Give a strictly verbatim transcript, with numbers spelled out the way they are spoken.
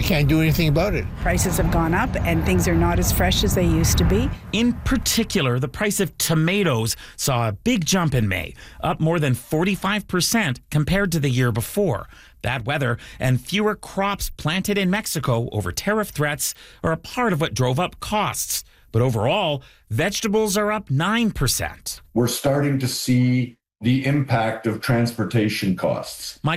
can't do anything about it. Prices have gone up and things are not as fresh as they used to be. In particular, the price of tomatoes saw a big jump in May, up more than forty-five percent compared to the year before. Bad weather and fewer crops planted in Mexico over tariff threats are a part of what drove up costs. But overall, vegetables are up nine percent. We're starting to see the impact of transportation costs. My